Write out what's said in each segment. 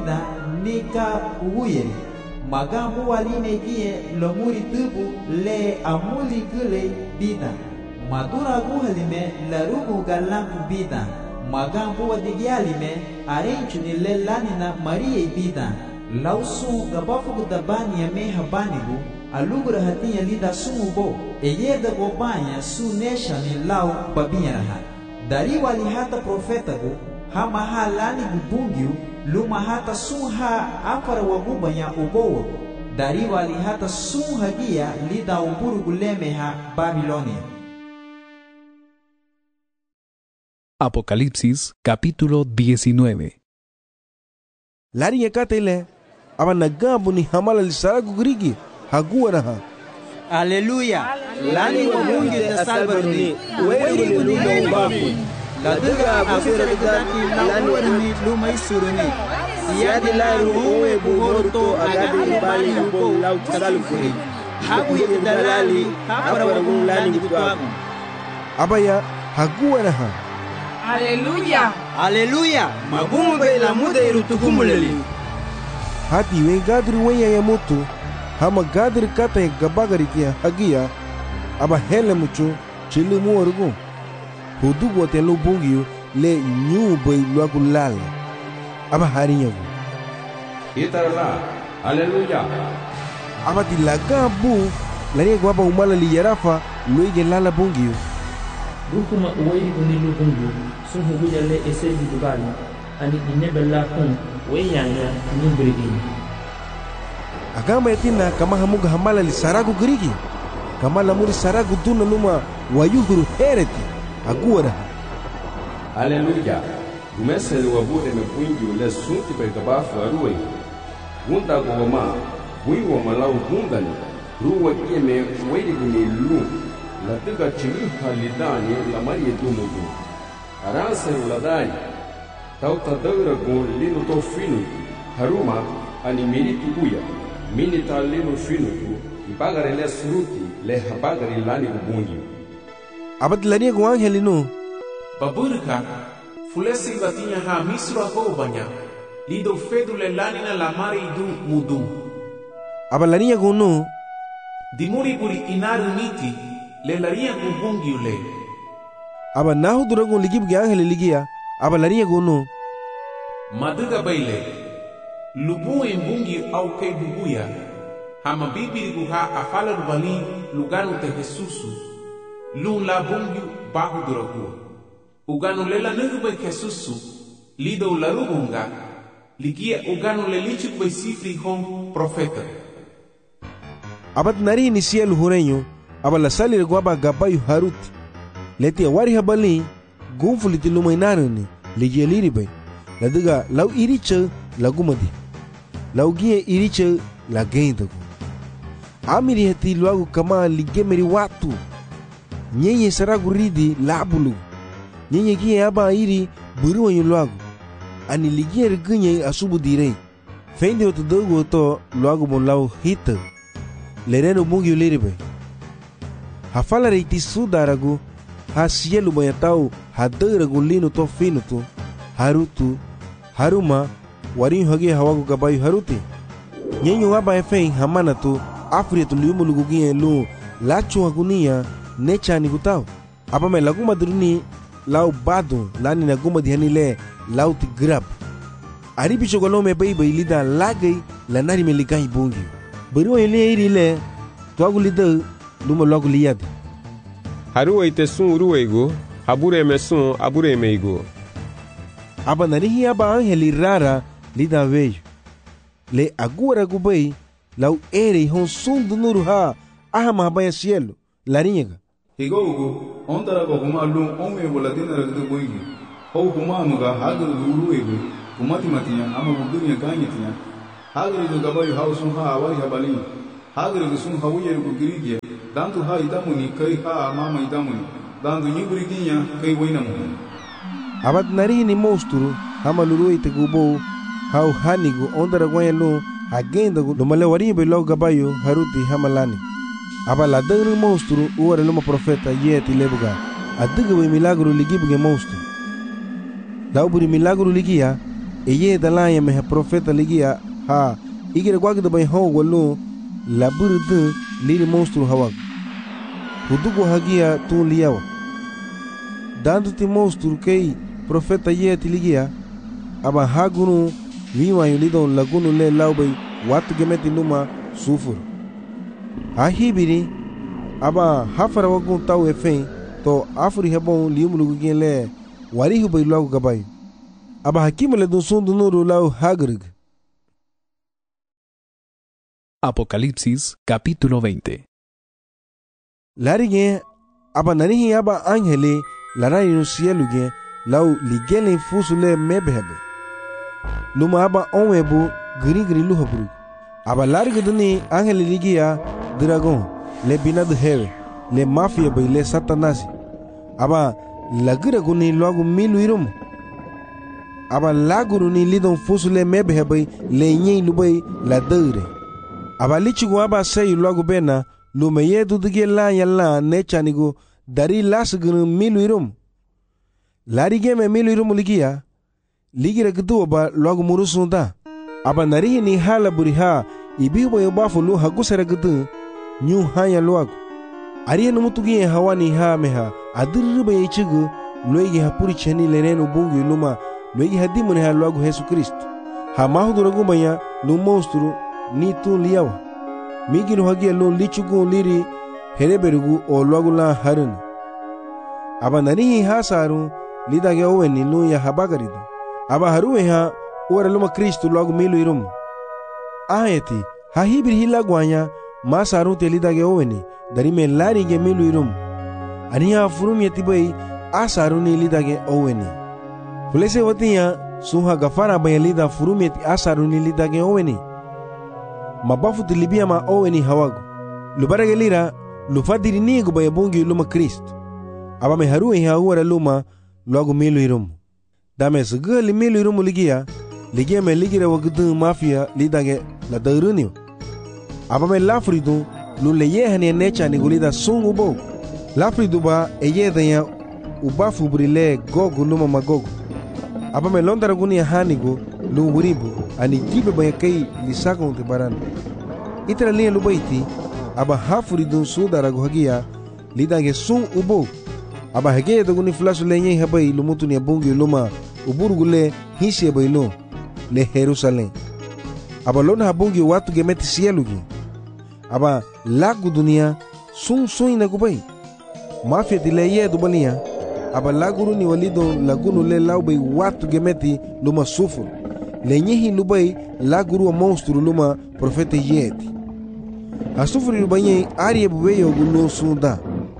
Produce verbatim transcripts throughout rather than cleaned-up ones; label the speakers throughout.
Speaker 1: nika uyeri magambu waline gie lomuri tubu le amuli gule bida madura guhalime larugu galangu bida magambu wadigialime arenchuni le lanina marie bida lausu gabafu dabani yame habanigu alugra hatiya lida sumubo eyeda gobanya su neshani lau babiyaraha dari wali hata profetagu hama halani gubungiu luma hata sunha afara wagubanya ubowo dari wali hata sunha gia lida umburu gulemeha Babilonia.
Speaker 2: Apocalipsis capítulo diecinueve.
Speaker 3: Lari yakatele aba nagambu ni hamala lisaragu grigi haguaraha.
Speaker 1: Aleluya. Lani wamungi de salvaruni weri gulunga ubafu laduga afira lidaki lani luma isuruni siyadi laru uwe buhorto agadi bali ubo lau salfuri habu yedalali hapara wagun lani gutwamu
Speaker 3: abaya haguaraha.
Speaker 4: Aleluya.
Speaker 1: Aleluya. Magumu bela muda irutukumuleli.
Speaker 3: Hati we gadri wenya ya mutu hama gadri kata ya gabagari kia hagia aba hele mucho chili muorugu hudugu wate lo bungiu le nyu bay luagu lala aba harinyagu
Speaker 5: itarla. Aleluya.
Speaker 3: aba dilaga bu lani gwaba umala li yarafa luige lala bungiu
Speaker 6: Rukuma uwei kunilu bungu sunhu gujale esebi dubali ani inebella kun weyanya nimbrigini
Speaker 3: agama yatina kama hamuga hamala li saragu grigi kama lamuri saragu duna luma wayuhuru hereti aguara.
Speaker 5: Aleluya. Gumesele wabude mepungi ule sunti pe gabafu aruwe gunda goma bui wa malau gundani ruwa kieme wei guni lu la tiga chimi halidani la marie dumudu aranse uladani tauta daura gon lino to finu haruma ani mini tubuya mini ta lino finu ibagare le suruti le habagare lani ubungi
Speaker 3: abad lani go angelino
Speaker 7: baburka fulesi batinya ha misro ko banya lido fedule lani na la mari du mudu
Speaker 3: abalani go no
Speaker 7: dimuri buri inaru niti le laria kubungi ule
Speaker 3: aba nahu durago ligib ge angel ligia aba laria gono
Speaker 7: maduga baile lubu embungi au kai bubuya hama bibiri guha afala rubali luganu te Jesusu lu la bungi bahu durago uganu lela nugu be Jesusu lido la rubunga ligia uganu le lichu be sifri hon profeta
Speaker 3: abad nari ni cielo hureño aba la salir guaba gabayu haruti leti wari habali gunfuliti lumainarani ligeliri bay la diga law iriche la gumadi law gie iriche la gendagu amiri heti luagu kama ligemeri watu nyenye saragu ridi labulu nyenye gie aba iri buru yu luagu ani ligier gunye asubu direi fendi oto dogo to luagu mon law hita lereno mungi liri bay hafala reiti sudaragu ha cielo mayatau hadaragu lino to finutu harutu haruma warin hage hawagu gabayu haruti nyenyo aba efein hamanatu afrietu liumu lugugie lu lachu hagunia nechani gutau aba me laguma duruni lau badu lani naguma dihani le lau ti grab aribi chogolome beibe ilida lagay lanari me ligai bungi beriwa ile iri le tuagu lida luma logo liade
Speaker 8: haruwa ite sun uruwego habure me sun abure meigo
Speaker 3: aba narihi aba angeli rara lida vejo le agura gubei lau ere hon sun dunuru ha ahama habaya cielo laringa
Speaker 9: higogo ontara ko kuma lu onwe boladina ragdu boigi ho kuma amuga hagar uruwego kumati matiya ama budunya ganyetiya hagar do gabayu hausun ha awari habali hagar do sun hawuye go girigia dantu ha idamuni kai ha mama idamuni dantu nyiburiginya kai wainamu
Speaker 3: abad narihi ni monstru hama luru ite gubo hau hanigu ondara gwayelo agenda gu lomale waribe lo gabayo haruti hamalani aba la dagri monstru uware loma profeta yeti lebuga adiga we milagro ligibuge monstru lauburi milagro ligia eye dalaya meha profeta ligia ha igere gwagda bay haw wallo laburde liri monstru hawag hudugo hagia tu liyawa dando ti monstru kei profeta ye tiligia aba hagunu wiwa yulidon lagunu le laubay watu gemeti numa sufur ahibiri aba hafara wagun taw efen to afuri hebon liumulugu gen le warihu bay lagu gabay aba hakimale dun sundu nuru lau hagrug.
Speaker 2: Apocalipsis capítulo veinte.
Speaker 3: Larige aba nanihi aba angele larari no cielo gen lau ligele fusule mebehebe luma aba onwebu gri gri luhabru aba larige duni angele ligia dragon le binad hewe le mafia bay le satanasi aba lagira guni logu milu irum aba laguru ni lidon fusule mebehebe le nyi lubay la deure aba lichigo aba sayi logu bena lume yedu dige la yalla nechanigo dari lasgunu milu irum larige me milu irum ligia ligira gdu aba logu murusunda aba narihi ni hala buriha ibibo yobafu lu hagusera gdu nyu hanya logu ariye numutugi hawani ha meha adirba yichigu loigi hapuri cheni lerenu bungu luma loigi hadimune ha logu Yesu Kristo ha mahuduragu banya lu monstru ni tu liyawa migiru hagia lo lichugu liri hereberugu o logu la harun aba narihi hasaru lidage oweni lu ya habagaridu aba haruwe ha ora luma Kristo logu milu irum aheti ha hibir hilagwanya masaru te lidage oweni darime larige milu irum aniya furum yetibai asaru ni lidage oweni fulese watiya suha gafara bayalida furum yeti asaru ni lidage oweni mabafu tilibia ma oweni hawagu lubarage lira lufadiri nigo bayabungi luma Kristo aba me haruwe ha ora luma logu milu irum dame sgali milu irum ligia ligia me ligira wagdu mafia lidage la dairunio aba me lafridu lu leye hane necha ni gulida sungu bo lafridu ba eye danya ubafu brile gogu luma magogu aba me londara guni hanigo lu wuribu ani gibe ba kai lisago te baran itra liya lubaiti aba hafridu sudara gohagia lidage sun ubo aba hege de guni flasu lenye habai lumutu ni bungi luma uburugule hisi bailo le Jerusalem aba lona habungi watu gemeti sielugi aba lagu dunia sun sun na gubai mafia dileye dubalia aba laguru ni walido lagunu le laubai watu gemeti luma sufur lenyehi lubai laguru wa monstru luma profeta yeti asufuri lubanye ariye buweyo gulo sunda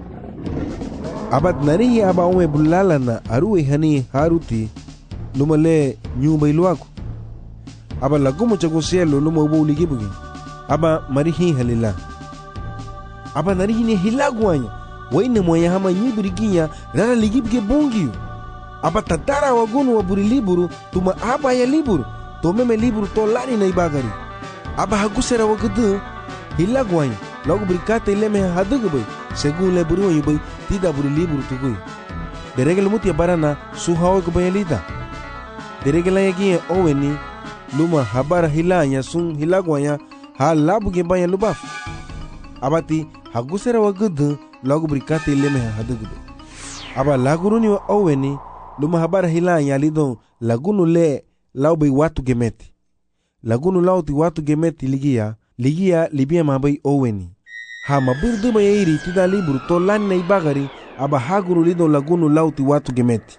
Speaker 3: abad narihi aba ome bulalana aruwe hani haruti luma le nyumba iluaku aba lagumu chago cielo luma ubo uligibugi aba marihi halila aba narihi ni hilaguanya waine moya hama nyibiriginya rara ligibge bungiu aba tatara wagunu wa buri liburu tuma aba ya liburu to meme liburu to lani na ibagari aba hagusera wagdu hilaguanya logo brikate leme hadugbe según le buru yubai tida buri liburu tugui deregel mutia barana suhawa kubayalida deregel yagi oweni luma habara hilanya sun hilaguanya ha labuge banya lubaf abati hagusera wagdu logo brikate leme hadugbe aba laguruni wa oweni luma habara hilanya lidon lagunu le laubai watu gemeti lagunu lauti watu gemeti ligia ligia libia mabai oweni ha mabirdu bayiri tida liburu to lanna ibagari aba haguru lidon lagunu lauti watu gemeti.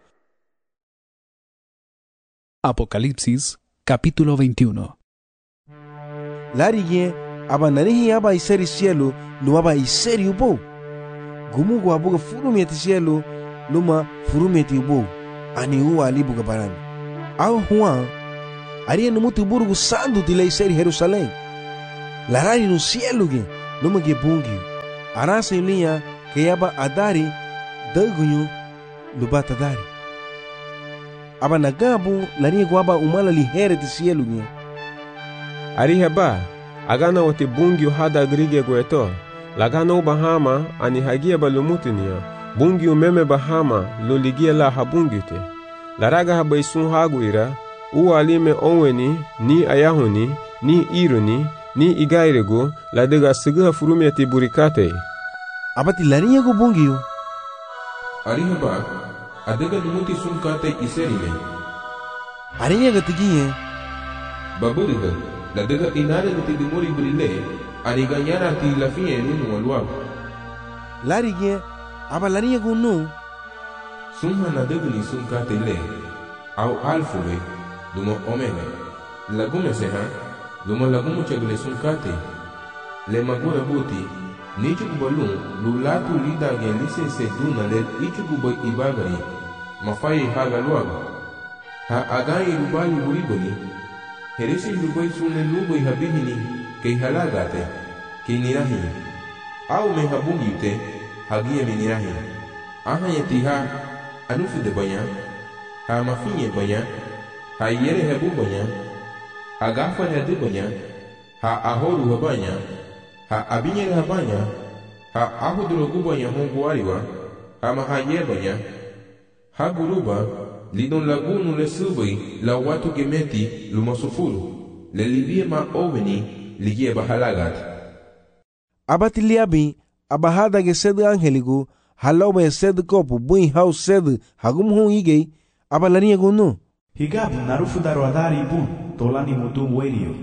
Speaker 2: Apocalipsis capítulo veintiuno.
Speaker 3: Larige aba narihi aba iseri cielo luma aba iseri ubo gumugu abuga furumeti cielo luma furumeti ubo ani uwa alibuga barani au huwa ariye numutu burugu sandu tila iseri Jerusalem larari no cielo ge luma ge bungi arasa ilia ke yaba adari dagunyu lubata dari aba nagabu lari gwaba umala lihere ti cielo ge
Speaker 8: ari heba agana wote bungi hada grige gweto lagana bahama ani hagia balumutinia bungi umeme bahama loligia la habungite laraga habaisun haguira u alime onweni ni ayahuni ni ironi ni igairego la dega siga furumeti burikate.
Speaker 3: Abati larinya go bungiyo.
Speaker 7: Ariha ba adega numuti sunkate iserime.
Speaker 3: Arinya gatigiye.
Speaker 7: Babudiga la dega inare nuti dimori burile aniga nyara ti lafie nunu walwa.
Speaker 3: Larinya aba larinya go no.
Speaker 7: Sumha na dega ni sunkate le au alfube dumo omene. Lagume seha dumo lagumu chagle sunkate le magura buti nichu kubalun lulatu lida gen lise se duna le ichu kubo ibagari mafai haga luaga ha agai rubali buriboni herisi lubai sune lubai habihini kei halagate kei nirahi au me habungi ute hagia me nirahi aha yeti ha anufu de banya ha mafinye banya ha yere hebu banya ha gafa hedu banya ha ahoru habanya ha abinyere habanya ha ahuduro gubanya hongu ariwa ha mahaye banya ha guruba lidon lagunu le subai la watu gemeti lumasufuru le libie ma oveni ligie bahalagat.
Speaker 3: Abati liabi abahada ge sed angeligo halome sed kopu bui hau sed hagum hon igei abalania gono.
Speaker 10: Higabu narufu darodari bun tolani mutum werio.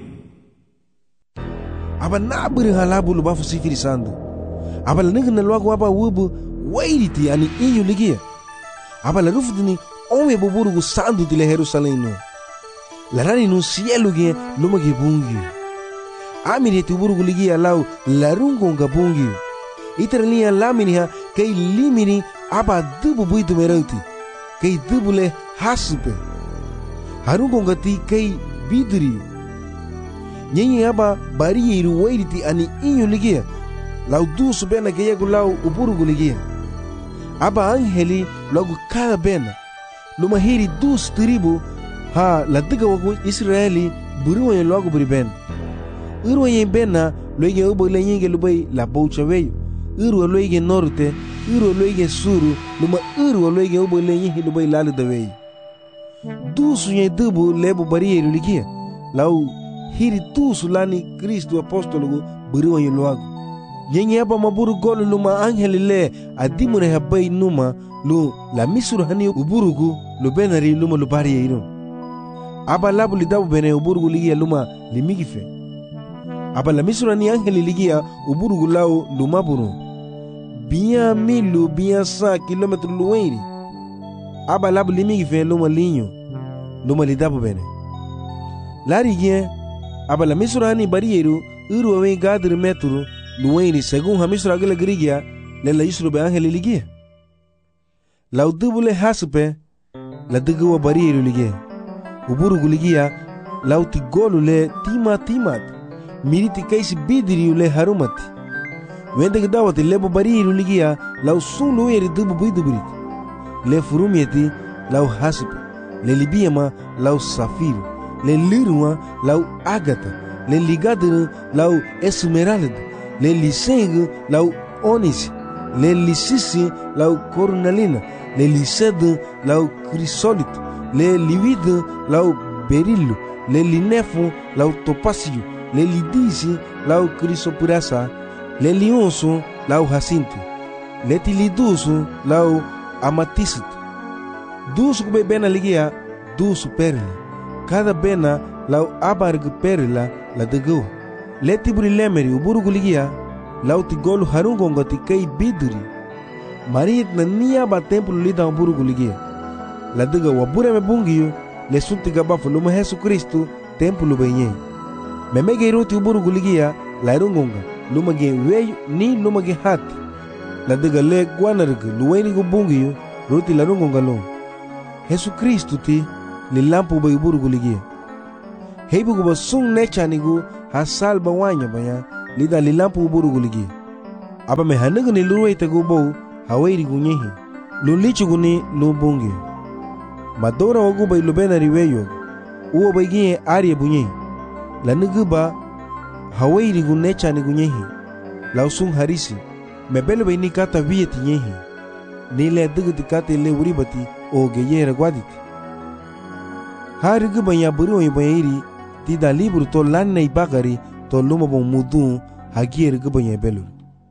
Speaker 3: Aba naburi halabu lubafu sifiri sandu. Aba lanigna lwago aba wubu wairiti ani inyu ligia. Aba la rufudini ome buburugu sandu tile Jerusalem no. Larani no cielo ge luma ge bungi. Amiri ti burugu ligia lau larungo nga bungi. Iterlia lamini ha kei limini aba dubu buitu merauti. Kei dubu le hasupe. Harungo nga ti kei biduri. Nyenye aba bari iru wairiti ani inyu ligia. Lau dusu bena geyegu lau uburugu ligia. Aba angeli lagu kada bena. Luma hiri dus tribu ha ladiga wagu Israeli buriwa yen lagu buri ben. Irwa yen bena loige ubo le yenge lubai la boucha weyo. Irwa loige norte, irwa loige suru, luma irwa loige ubo le yenge lubai lalu da weyo. Dusu yen dubu lebu bari yeru ligia. Lau hiri dusu lani Kristu apostologu buriwa yen lagu. Nyenye aba maburu golu luma angeli le adimune habai numa lu la misuru hani uburugu lu benari luma lu bari yeiro. Aba labu lidabu bene uburugu ligia luma limigife. Aba la misuru hani angeli ligia uburugu lau luma buru. Biya milu biya sa kilometru luweiri. Aba labu limigife luma linyo luma lidabu bene. Lari gie aba la misuru hani bari yeiro iru awe gadri metru luweiri según hamisura gele grigia le la yusru be angeli ligia. La udubule hasupe la dugu wa bariru ligia. Uburugu ligia la utigolu le tima timat. Miriti kaisi bidiri le harumati. Wende gdawati lebo bariru ligia la usun luweiri dubu buiduburit. Le furumieti la hasupe. Le libiema la safiru. Le lirua la agata. Le ligadiru la esmeralda. Le liseng lau onis, le lisisi lau cornalina, le lised lau crisolito, le livide lau berillo, le linefo lau topasio, le lidisi lau crisopurasa, le lionso lau jacinto, le tiliduso lau amatista. Dusu kube bena ligia, dusu perla, cada bena lau abarg perla la degua. Leti buri lemeri uburugu ligia lauti golu harungonga ti kei biduri. Mariet na niya ba templo lida uburugu ligia. La diga wabure me bungiyo le sunti gabafu luma Jesu Kristu templo benye. Memege iruti uburugu ligia la irungonga luma ge weyu ni luma ge hati. La diga le guanarga luweni gu bungiyo ruti la rungonga lo. Jesu Kristu ti li lampu ba uburugu ligia. Heibu guba sung necha nigu ha salba wanya banya lida lilampu uburugu ligi. Aba me hanaga ni luwe itagu bou hawairi gunyehi. Lulichu guni lubungi. Madora wagu bay lubena riweyo. Uwa bay ginye ariye bunyehi. La nuguba hawairi gunecha ni gunyehi. La usung harisi. Mebele bay ni kata viyeti nyehi. Ni le adugu ti kata ile uribati o geye ragwaditi. hari ge banya buru oi bayiri tida libro to lan nei bagari to luma bon mudu hagier ge banya belur.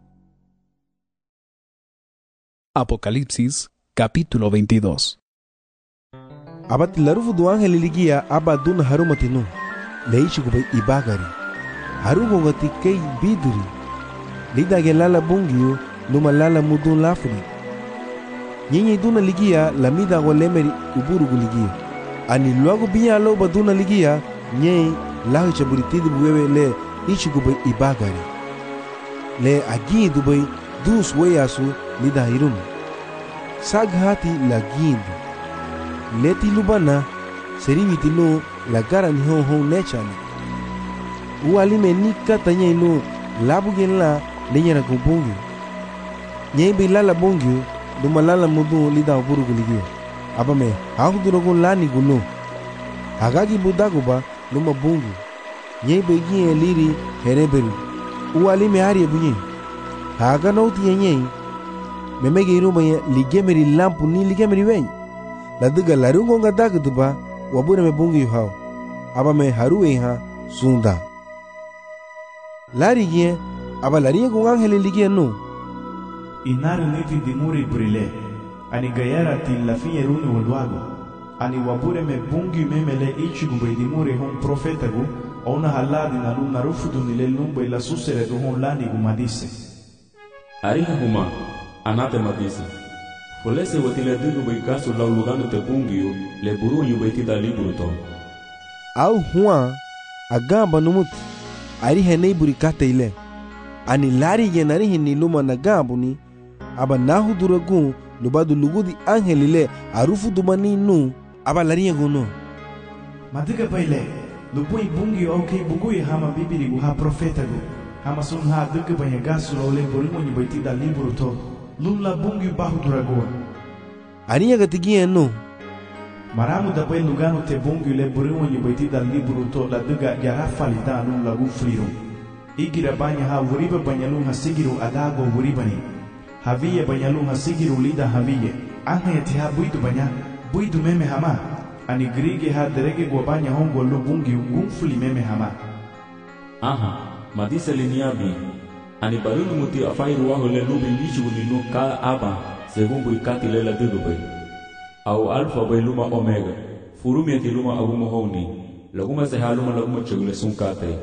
Speaker 2: Apocalipsis capítulo veintidós.
Speaker 3: Abat larufu do ángel ligia abadun harumatinu leichi gubay ibagari harugo gati kay biduri lida gelala bungiu luma lala mudun lafri nyenye duna ligia lamida golemeri uburu guligia ani luago biya lo baduna ligia nye lahu chaburitidi buwewe le ichi gubay ibagari le agi dubay dus weyasu lida hirum saghati lagindu leti lubana seriviti lo la gara ni hon hon nechani uali me nika tanya lo labu gen la lenyara ko bongi nye be lala bongi duma lala mudu lida uburu guligia aba me haku durogo lani gulo hagagi budago ba luma bongi nye be gien liri hereberu uali me ari bunye haga nauti yenye memege iruma ligemeri lampu ni ligemeri wen la diga larungo ngadak duba wabure me bungi hao aba me haruwe ha sunda lari gien aba lari ko angel ligie no
Speaker 10: inaru niti dimuri brile ani gayara til la fie runi walwago ani wabure me bungi memele ichi gumbe dimuri hon profeta gu ona haladi na luna rufudu nile lumbe la susere do hon lani gumadise
Speaker 5: ari huma anate madise Polese watile dugu bai kaso lau lugano te bungiu le buru yu bai tida liburu to.
Speaker 3: Au hua agamba numut ari henei buri kate ile. Ani lari yenari hini luma na gambu ni aba nahu duragun lubadu lugudi angel ile arufu dumani nu aba lari yeguno.
Speaker 10: Madiga baile lupui bungi au kei bugui hama bibiri gu ha profeta gu hama sun ha dugu bai gaso lau le buru yu bai tida liburu to. Lula bungi bahu duragoa
Speaker 3: Aniya gatigia no
Speaker 10: Maramu da bai lugano te bungi le burimu nyi baiti da liburu to la duga garafa li da lun lagu friru Igira banya ha wuriba banyalun ha sigiru adago wuribani Haviye banyalun ha sigiru lida haviye Anga yati ha buidu banya buidu meme hama Ani grige ha derege gwa banya hongo lu bungi ungumfuli meme hama
Speaker 5: Aha, madisa liniabi Ani barulu muti afairu waho le lubi lichu linu ka aba según buikati le la dudubai. Au alfa bai luma omega. Furumi ati luma agumo honi. Laguma se haluma laguma chegule sunkate.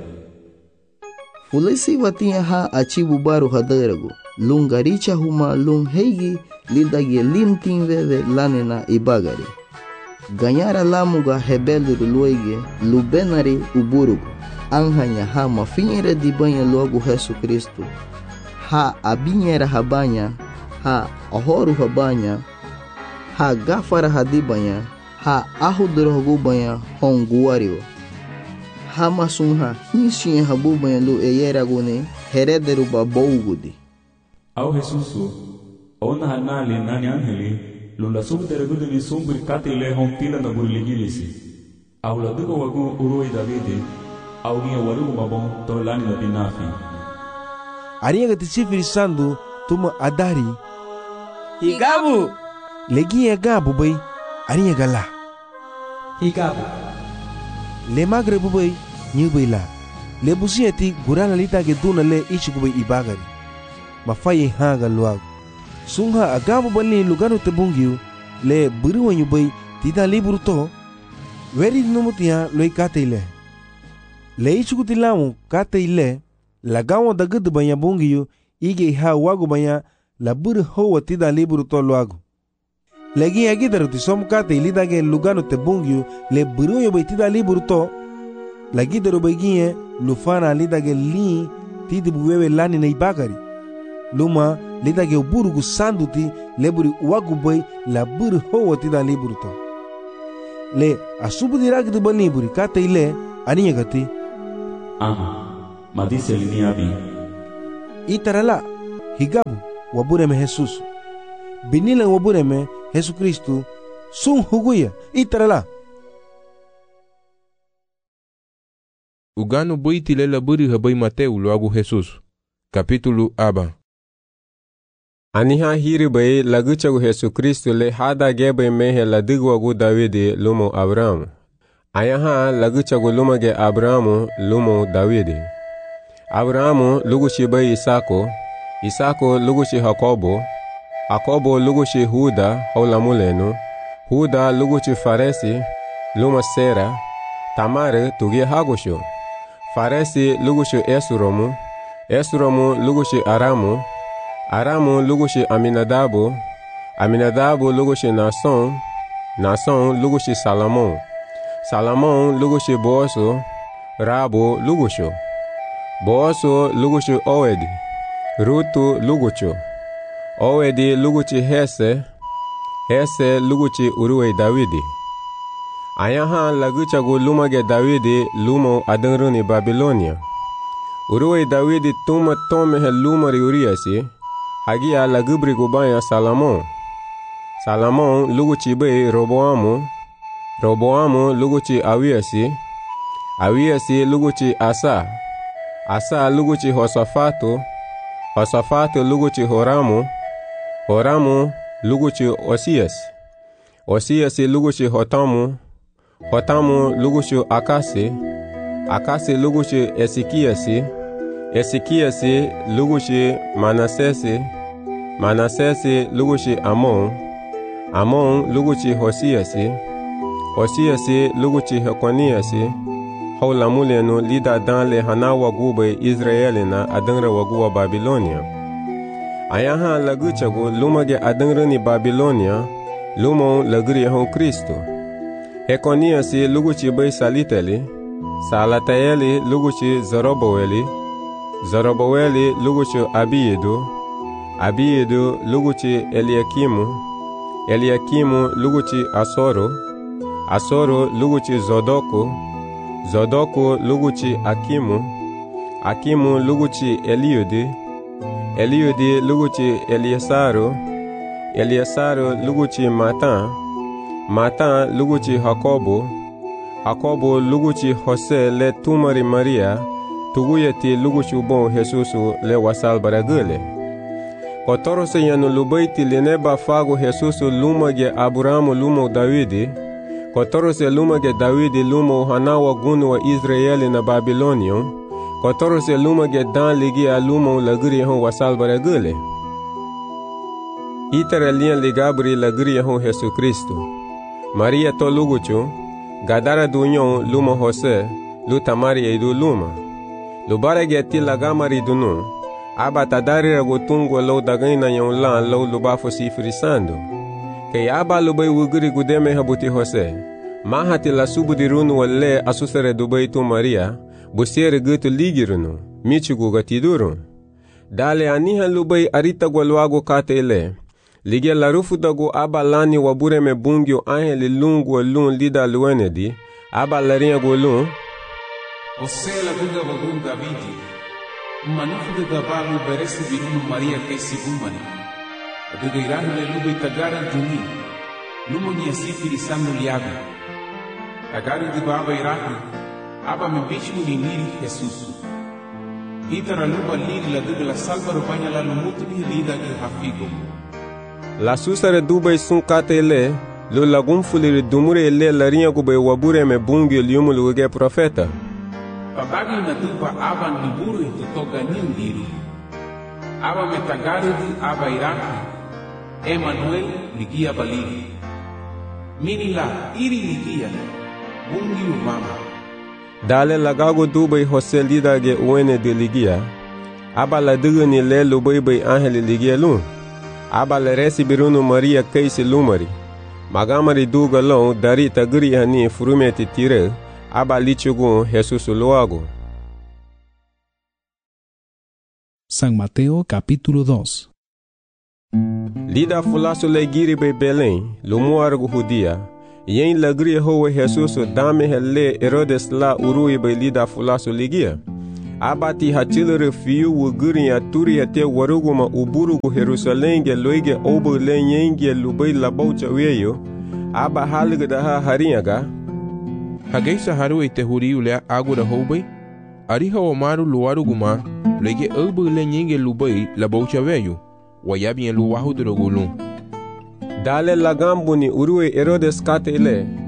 Speaker 11: Fulesi watia ha achibu baru haderago. Lungaricha huma lung heigi lidagi lintin veve lanena ibagari. Ganyara lamuga hebeluru luege lubenari uburugo. Anhanya ha mafinhere di banha logo Jesus Cristo ha abinhera habanya ha ahoru habanya ha gafara hadibanya ha ahudrogo banha honguario ha masunha hinsin habu banha lu eyeragone herederu babogudi
Speaker 5: au Jesusu ona hanali nani angeli lula subderegudu ni sumbri katile hontila na burligilisi au la dugo wagu uroi Davide Augia warugu mabon to lani na binafi.
Speaker 3: Ariya gati sifiri sandu tuma adari.
Speaker 4: Higabu.
Speaker 3: Legi gabu bay. Ariya gala.
Speaker 1: Higabu.
Speaker 3: Le magre bubay nyubay la. Le busiyati gurala lita ke duna le ichi kubay ibagari. Mafaye hanga luag. Sungha agabu bali lugano te bungiu le buriwa nyubay tida liburu to. Weri numutia loy kate ile. Le ichukuti lamu kate ile la gawo da gudu banya bungiyu ige ha wagu banya la buru hoa tida liburu to luagu. Legi agidaru ti som kate ilidage lugano te bungiyu le buru yo bay tida liburu to la gidaru bagiye lufana lidage li tidi buwewe lani na ibagari. Luma lidage uburu gu sanduti le buri wagu bay la buru hoa tida liburu to. Le asubu diragi du bani buri kate ile aniya gati.
Speaker 5: Aha, madise liniabi.
Speaker 3: Itarala, higabu, wabureme Jesus. Binila wabureme Jesus Cristo. Sun huguya, itarala.
Speaker 8: Ugano boiti lela buri habai Mateu loagu Jesus. Capítulo aba. Aniha hiri bai laguchagu Jesus Cristo le hada gebe mehe la digwagu Davide lumo Abraham. Ayaha lagu chagu lumage Abrahamu lumo Dawidi. Abrahamu lugushi bai Isako, Isako lugushi Yakobo, Yakobo lugushi Huda haulamulenu, Huda lugushi Faresi, luma Sera, Tamare tugi Hagushu. Faresi lugushi Esromu, Esromu lugushi Aramu, Aramu lugushi Aminadabu, Aminadabu lugushi Nason, Nason lugushi Salomon, Salomon lugushi Boazu, Rabu lugushu, Boazu lugushi Owedi, Rutu luguchu, Owedi lugushi Hese, Hese lugushi Uruwe Dawidi. Ayaha laguchagu lumage Dawidi lumo adangruni Babilonia. Uruwe Dawidi tuma tomehe lumari Uriasi, hagia lagubri gubaya Salomon. Salomon luguchi be Roboamu, Roboamu luguchi Awiasi, Awiasi luguchi Asa, Asa luguchi Hosafatu, Hosafatu luguchi Horamu, Horamu luguchi Osias, Osiasi luguchi Hotamu, Hotamu luguchi Akasi, Akasi luguchi Esikiasi, Esikiasi luguchi Manasesi, Manasesi luguchi Amon, Amon luguchi Hosiasi, Hosiasi luguchi Hekoniasi, haulamulenu lida danle hana wagube Israelina adangra waguwa Babilonia. Ayaha laguchagu lumage adangrani Babilonia, lumo lagri hon Kristo. Hekoniasi luguchi bay Saliteli, Salataeli luguchi Zoroboweli, Zoroboweli luguchi Abiedu, Abiedu luguchi Eliakimu, Eliakimu luguchi Asoro, Asoro luguchi Zodoku, Zodoku luguchi Akimu, Akimu luguchi Eliudi, Eliudi luguchi Eliesaru, Eliesaru luguchi Matan, Matan luguchi Jacobo, Jacobo luguchi Jose le tumari Maria, tuguyeti luguchi bon Jesusu le wasal baragule. Kotorose yanu lubaiti lineba fago Jesusu lumage Abrahamu lumo Dawidi, Kotorose lumage Dawidi lumo hanawa gunu wa Israeli na Babilonion, Kotorose lumage dan ligi alumo lagri hon wasal baragule. Itara lian ligabri lagri hon Jesu Kristo. Maria to luguchu, gadara dunyon lumo Jose, lutamari edu luma. Lubarege ti lagamari dunu, aba tadari ragotungo lo dagaina yon lan lo lubafo sifrisando. Ke aba lubai wuguri gudeme habuti Jose, mahati la subudirunu wale asusere dubai tu Maria, busiere gutu ligirunu, michugu gatidurun. Dale aniha lubai arita gwalwago katele, Lige la rufu dago aba lani wabure me bungyo ahe li lungu lun lida luenedi, aba laringa go lun.
Speaker 7: Ose la duga wagun Davidi, manufu de gabalu beresi birunu Maria kesi bumani. Aduga iranu le lubi tagara duni, lumo ni asifi lisamu liabi. Tagari di baba iraku, aba me bichu ni niri Jesusu. Itara luba liri la duga la salva rupanya la lumutu ni lida ki hafigo.
Speaker 8: La susare dubai sun katele, lo lagum fuliri dumure le larinha gube wabure me bungi liumu luge profeta.
Speaker 7: Babagi na duba aba niburu itu toga nindiri. Aba metagari di aba iraki, Emmanuel ligia baliri. Minila iri ligia, bungi umama.
Speaker 8: Dale lagago dubai Jose lida ge uene de ligia, aba la dugani le lubai bai angeli ligia lun. Aba le resi birunu Maria kaisi lumari. Magamari duga long dari tagri hani furumeti tire, aba lichugun Jesus loago.
Speaker 2: San Mateo capítulo dos.
Speaker 8: Lida fulaso le giri be Belém, lumuargo judia. Yen lagri howe Jesus dame hele Herodes la urui be lida fulaso ligia. Abati hachilere fiu wuguri ya turi ate waruguma uburugu Jerusalenge loige obo lenyenge lubai labaucha weyo. Aba halga daha harinyaga.
Speaker 12: Hageisa haru ite huriu le agura hobai. Ariha omaru luaruguma loige obo lenyenge lubai labaucha weyo. Wayabien luwahu drogulun.
Speaker 8: Dale lagambuni urue Herodes katele.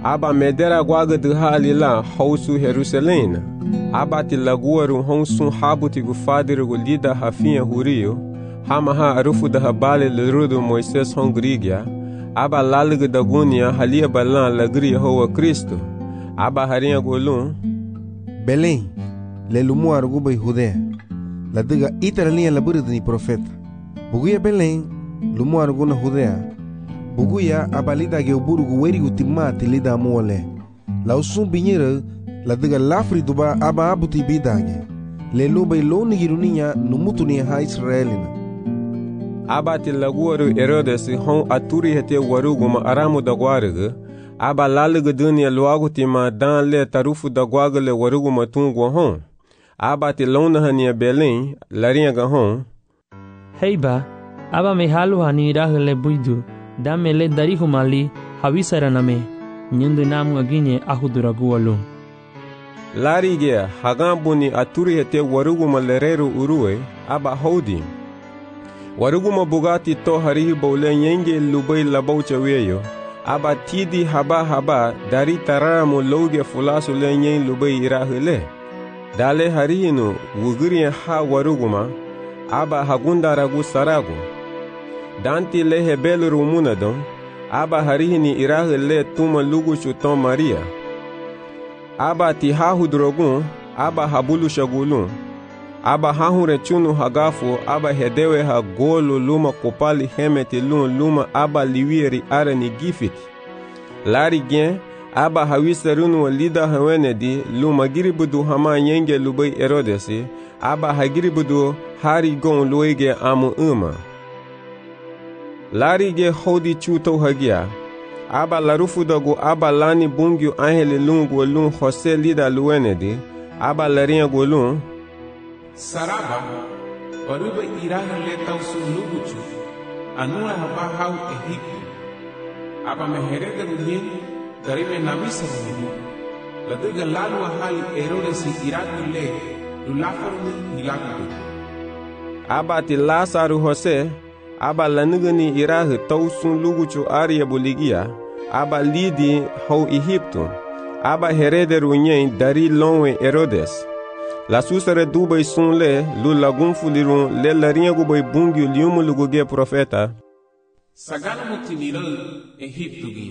Speaker 8: aba medera gwaga de halila hausu Jerusalém. Aba ti laguaru honsun habuti gu fadiru gu lida hafinha hurio, hamaha arufu da habale lerudu Moises hongrigia, aba lalig da gunia halia balan lagri Yehowa Cristo. Aba harinha golun
Speaker 3: Belém, le lumu arguba Judea, la diga iteralinha laburida ni profeta. Buguia Belém, lumu arguna Judea, buguia abalida ge uburu gu weri gu timati lida amuole. La usum binyeira, la diga lafri duba aba abuti bidage, le luba iloni giruninha numutu ni ha Israelina.
Speaker 8: Aba ti laguaru Herodes hon aturi hete waruguma aramu da guarga, aba lalig dunia luagu tima dan le tarufu da guaga le waruguma tungu hon. Aba ti lona hania Belém, larinha ga hon.
Speaker 6: Heiba, aba me halu hani irah le buidu, dame le darihu mali, hawisara name, nyundu namu aginye ahuduragu alu.
Speaker 8: Larigea, hagambuni aturi hete waruguma lereru urue, aba hodi. Waruguma bugati to harihi bole nyenge lubai labaucha weyo, aba tidi haba haba dari taramu loge fulasu le nyen lubai irahile. Dale harihinu wugiri ha waruguma, aba hagunda ragu saragu. Danti le hebel rumunadon, aba harihini irahile tuma lugu chuton Maria. Aba ti hahudrogun, aba habulu shagulun. Aba hahure chunu hagafu, aba hedewe ha golu luma kopali hemeti lun luma aba liwieri arani gifiti. Lari gen, aba hawisarunu wa lida hawenedi luma giribudu hama nyenge lubai Herodesi, aba hagiribudu hari gon luege amu uma. Lari ge hodi chuto hagia, aba larufu dagu aba lani bungyu angele lungu lun Jose lida luwenedi, aba larinha golun,
Speaker 7: Saraba, waruba iraha le tausu luguchu, anua haba hau Egipto. Aba meherega runyen, darime namisa runyen. Ladiga lalu ahali Herodesi iraku le, lulafaruni hilaku.
Speaker 8: Aba ti Lasaru Jose, aba lanugani iraha tausu luguchu aria boligia, aba lidi hau Egipto. Aba herede runyen dari lonwe Herodes. La susare dubai sun le, lu lagun fulirun, le larinha gubai bungiu liumu luguge profeta.
Speaker 7: Sagana mutinira Egipto gin.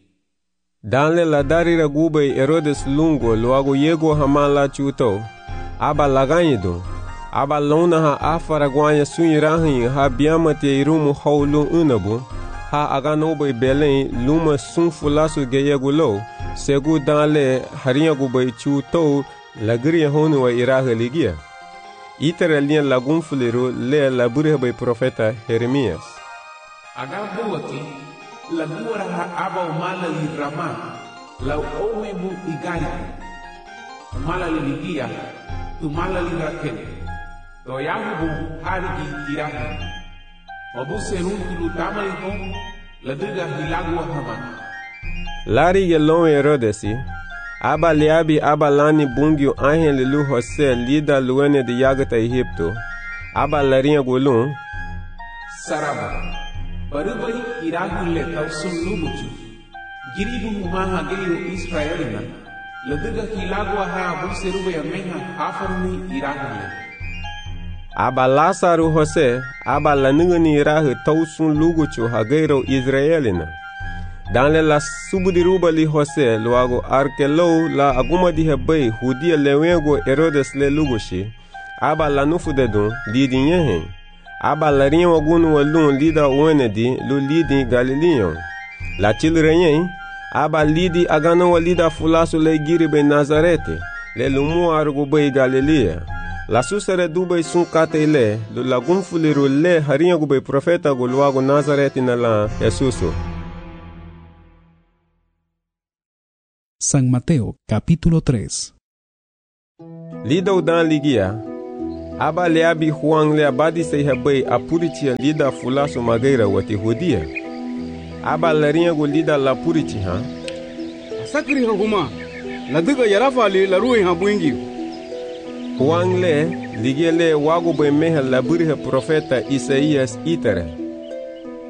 Speaker 8: Dan le la darira gubai Herodes lungo, luago yego hamala chuto. Aba laganyido. Aba lona ha afara guanya sunirahin ha biamate irumu haulu unabu. Ha aganobai Belém luma sun fulasu geyegulo. Segu dan le harinha gubai chuto. Lagria honu wa iraha ligia. Itera lian lagun fuliru le labure by profeta Jeremias.
Speaker 7: Agabuati lagura ha aba umala li rama la omebu igani. Umala li ligia umala li rakel. To yahu harigi iraha. Wabu serun tulu tamali hon ladiga hilagu hama.
Speaker 8: Lari yelon Herodesi. Aba liabi aba lani bungiu anhen lilu Jose lida luene de yagata Egipto. Aba larinha golun.
Speaker 7: Saraba. Barubai iragu le tausun lumuchu. Giribu mumaha geiru Israelina. Ladiga hilagu ha abu serube ameha afaruni iragu le.
Speaker 8: Aba Lasaru Jose, aba lanungani iragu tausun luguchu ha geiru Israelina. Dans le la subudiruba li Jose luago arkelo la aguma di hebei hudia lewengo Herodes le lugushi aba la nufu de dun lidi nyehe aba la rien wagunu walun lida wenedi lu lidi Galileon la chilrenye aba lidi agano walida fulasu le giri be Nazarete le lumu argo be Galilea la susere dube sun katele lu lagun fuliru le harinha go be profeta go luago Nazarete na la Jesuso.
Speaker 2: San Mateo, capítulo tres.
Speaker 8: Lida udan ligia, aba leabi Juan le abadi se hebei apuritia lida fulasu mageira wati hudia. Aba larinha go lida la purici ha.
Speaker 9: Sakri huma, la diga yarafa li la ruhi ha buingi.
Speaker 8: Juan le ligia le wago be meha laburi ha profeta Isaías itere.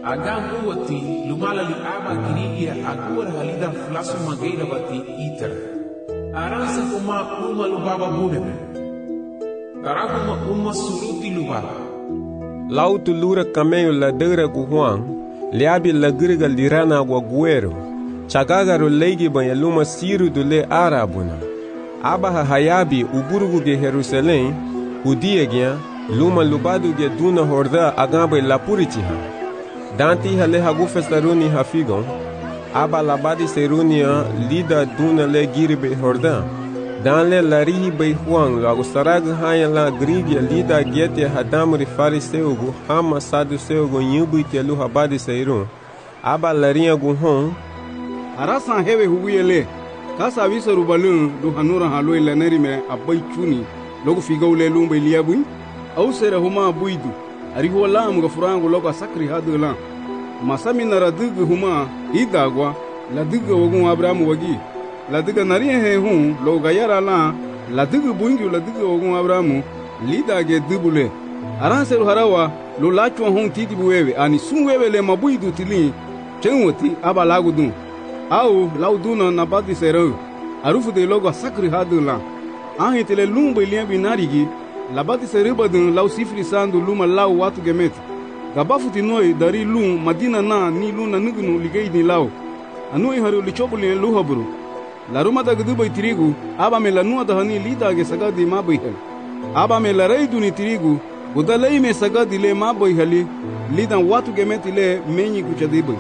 Speaker 7: Agambu wati lumala li aba kirigia agura halida flasu mageira wati itara. Aransa kuma uma lubaba buneme. Tarakuma uma suruti lubaba.
Speaker 8: Lau tulura cameio ladeira guhuang, liabi lagriga lirana guaguero. Chagagaru leigi banha luma siru do le arabuna. Abaha hayabi uburugu ge Jerusalém, udiegia, luma lubadu ge duna horda agamba lapuritiha. Danti hale hagu festaruni hafigon, aba labadi serunia lida duna le giribe horda. Dan le larihi bei huang lagu sarag haya la grigia lida gete hadamuri fariseugu hama saduseugu nyubu itelu habadi seirun. Aba larinha guhon,
Speaker 9: Arasan hewe huwiele, kasa visa rubalun du hanura haloi laneri me abai chuni, logo figaule lumbe liabui, au sere huma abuidu, arihu lam gafurangu logo sakri hadu lam. Masami naradugu huma idagwa, ladugu wagun Abrahamu wagi, ladugu nariye he hun, logo gayara lam, ladugu buingu ladugu wagun Abrahamu, lidage dubule. Aranseru harawa, lo lachwa hun titi buwewe, ani sunwewe le mabuidu tili, chenwoti aba lagudun. Au lauduna na badi serau arufu de logo sakri hadu la ahi tele lumba ilian binarigi la badi sereba dun lau sifri sandu luma lau watu gemet gabafu tinoi dari lum madina na ni luna nugnu ligei ni lau anui haru lichobuli lu habru la ruma da gdubai tirigu aba me la nua da hani lida ge sagadi ma bihel aba me la reidu ni tirigu budalei me sagadi le ma bihali lidan watu gemet le menyi kuchadibai.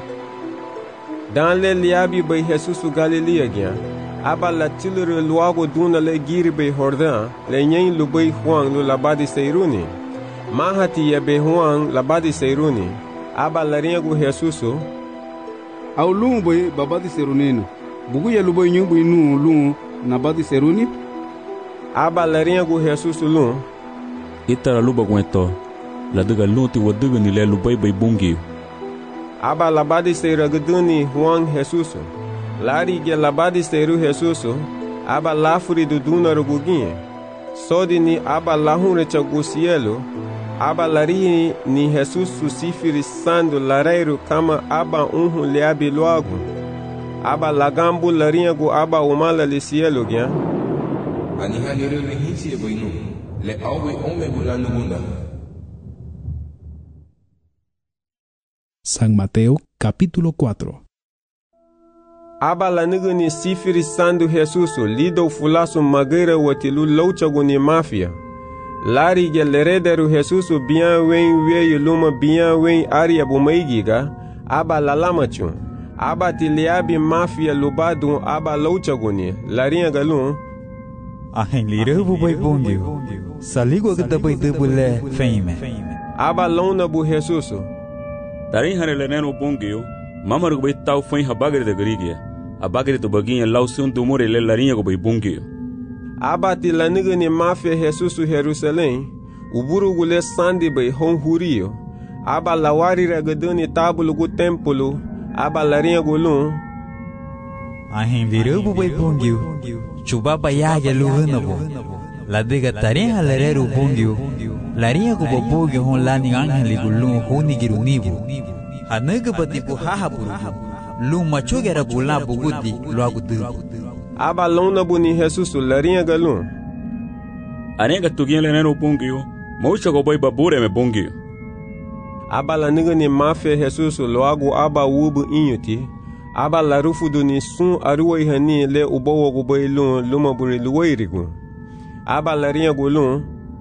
Speaker 8: Dan le liabi bei Jesus Galilea gya, aba la tilure luago duna le giri bei hordan, le nyen lu bei huang lu labadi seiruni. Mahati ya bei huang labadi seiruni, aba la riengu Jesusu.
Speaker 9: Au lung bei babadi seruninu, bugu ya lu bei nyumbu inu lung nabadi seruni.
Speaker 8: Aba la riengu Jesusu lung.
Speaker 13: Itara luba gweto, la duga lunti wa duga ni le lu bei bei bungi.
Speaker 8: Aba labadi seira guduni huang Jesusu. Lari ge labadi seiru Jesusu. Aba lafuri do duna ruguginhe. Sodi ni aba lahunre chagusielo. Aba lari ni Jesusu sifiri sandu lareiru kama aba unhu liabi loagu. Aba lagambu larinha gu aba umala lisielo gya.
Speaker 14: Ani halire le hisi e boinu. Le awe ome bulanu gunda.
Speaker 2: San Mateo capítulo cuatro.
Speaker 8: Aba la nigani sifiri sandu Jesusu lido fulasu mageira watilu louchaguni mafia. Lari ge lerederu Jesusu bien wen weye luma bien wen aria bumaigiga. Aba la lamachun. Aba tiliabi mafia lubadu aba louchaguni. Larinha galun.
Speaker 1: Ahen liru bubai bungiu. Saligo gdabai dubule feime.
Speaker 8: Aba lona bu Jesusu.
Speaker 13: Tarin hane leneno bongio, mamaru bai tau foi habagre de grigia. Abagre to baginha lau sun do more le larinha go bai bongio.
Speaker 8: Abati la nigani mafia Jesusu Jerusalém, uburu gule sandi bai hon hurio. Aba la wari ragadani tabulu gu tempulu, aba larinha gulun.
Speaker 1: Ahin viru bai bongio, chuba bayaga luhunabo. La diga tarin halereru bongio. Larinha go boboge hon lani angeli gulun honi girunibu. Hanaga batibu hahaburu. Lu machogera bula bugudi luagudu.
Speaker 8: Aba lona buni Jesusu larinha galun.
Speaker 13: Anega tugien lenero bongio, maucha go boy babure me bongio.
Speaker 8: Aba la nigani mafia Jesusu loagu aba ubu inyuti. Aba la rufu duni sun aruwa ihani le ubowo go boy lun luma buri luwairigu. Aba larinha gulun.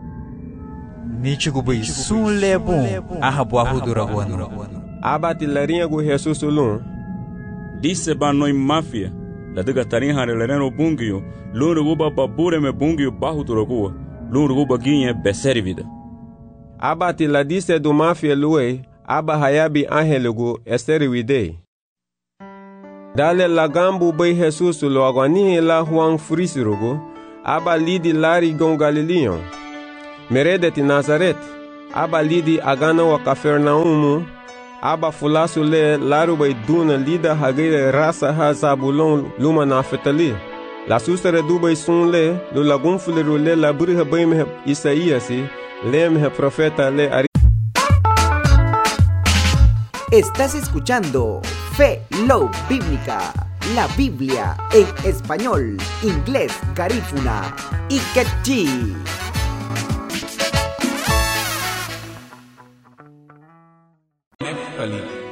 Speaker 1: Nichigu bai sun lebon ahabu ahudura wanu.
Speaker 8: Abati larinha gu Jesusu lun.
Speaker 13: Disse ba noi mafia. La diga tarin hare lereno bungio. Lun ruguba babure me bungio bahudura gua. Lun ruguba ginye beservida.
Speaker 8: Abati la disse do mafia lue. Aba hayabi angelugu esterwidei. Dale lagambu bai Jesusu lo agwanihe la huang frisirugu. Aba lidi lari gon Galileon. Meredeti Nazaret, aba lidi agana wa Kafernaumu, aba fulasu le laru bai duna lida hagire rasa ha Zabulon luma Naftali. La susere dubai sun le, lu lagun fuliru le la buriha bai mehe Isaíasi, le mehe profeta le ari.
Speaker 15: Estás escuchando Fe Low Bíblica, la Biblia en español, inglés, garífuna y quechí.
Speaker 7: Neftali.